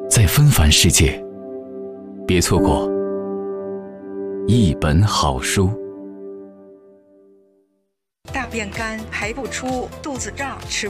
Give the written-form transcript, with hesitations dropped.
在纷繁世界，别错过一本好书。 大便干、排不出、肚子胀、吃